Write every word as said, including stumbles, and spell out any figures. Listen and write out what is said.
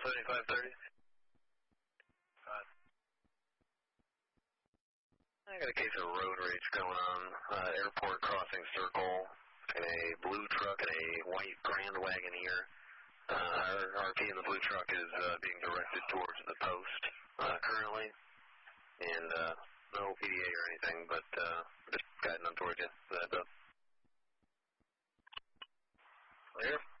seventy-five thirty. Uh, I got a case of road rage going on. Uh, airport crossing circle, and a blue truck and a white Grand Wagoneer. Uh, our R P in the blue truck is uh, being directed towards the post uh, currently, and uh, no P D A or anything, but uh, just guiding them towards you. So that's up. Clear.